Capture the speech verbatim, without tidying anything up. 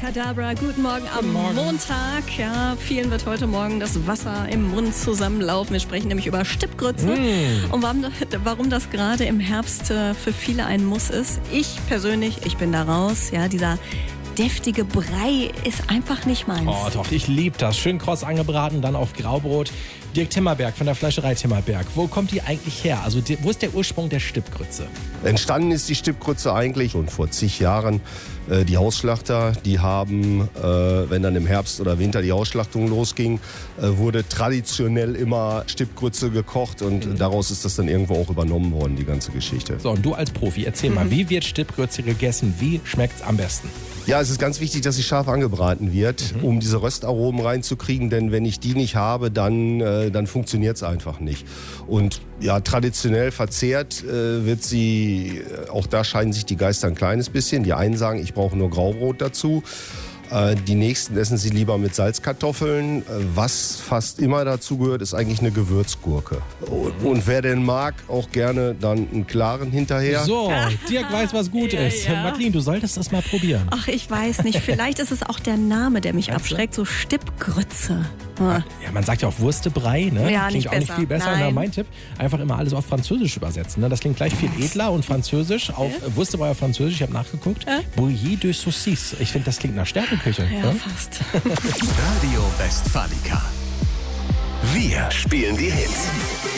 Abracadabra, guten Morgen am Guten Morgen. Montag. Ja, vielen wird heute Morgen das Wasser im Mund zusammenlaufen. Wir sprechen nämlich über Stippgrütze Mm. und warum, warum das gerade im Herbst äh, für viele ein Muss ist. Ich persönlich, ich bin da raus. Ja, dieser deftige Brei ist einfach nicht meins. Oh doch, ich liebe das. Schön kross angebraten, dann auf Graubrot. Dirk Timmerberg von der Fleischerei Timmerberg. Wo kommt die eigentlich her? Also die, wo ist der Ursprung der Stippgrütze? Entstanden ist die Stippgrütze eigentlich schon vor zig Jahren. Äh, die Hausschlachter, die haben, äh, wenn dann im Herbst oder Winter die Ausschlachtung losging, äh, wurde traditionell immer Stippgrütze gekocht und mhm. daraus ist das dann irgendwo auch übernommen worden, die ganze Geschichte. So, und du als Profi, erzähl mal, wie wird Stippgrütze gegessen? Wie schmeckt's am besten? Ja, es ist ganz wichtig, dass sie scharf angebraten wird, mhm. um diese Röstaromen reinzukriegen, denn wenn ich die nicht habe, dann, äh, dann funktioniert es einfach nicht. Und ja, traditionell verzehrt äh, wird sie, auch da scheiden sich die Geister ein kleines bisschen. Die einen sagen, ich brauche nur Graubrot dazu. Äh, die nächsten essen sie lieber mit Salzkartoffeln. Äh, was fast immer dazu gehört, ist eigentlich eine Gewürzgurke. Und, und wer denn mag, auch gerne dann einen klaren hinterher. So, Dirk weiß, was gut Ja, ist. ja. Madeline, du solltest das mal probieren. Ach, ich weiß nicht. Vielleicht ist es auch der Name, der mich abschreckt. So Stippgrütze. Ah. Ja, man sagt ja auch Wurstebrei, ne? Ja, klingt nicht auch nicht besser. viel besser. Nein. Na, mein Tipp, einfach immer alles auf Französisch übersetzen. Ne? Das klingt gleich viel edler und Französisch. Auf äh, Wurstebrei auf Französisch, ich habe nachgeguckt. Ja? Bouillie de Saucisse. Ich finde, das klingt nach Sterneküche. Ja, ne? fast. Radio Westfalica. Wir spielen die Hits.